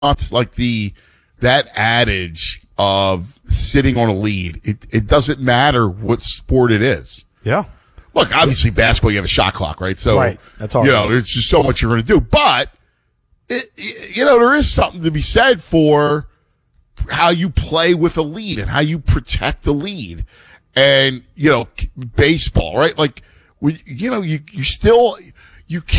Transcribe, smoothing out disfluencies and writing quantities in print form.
It's like that adage of sitting on a lead. It doesn't matter what sport it is. Yeah. Look, obviously basketball, you have a shot clock, right? So, right. That's all. There's just so much you're going to do. But, there is something to be said for how you play with a lead and how you protect a lead. And, baseball, right? Like, you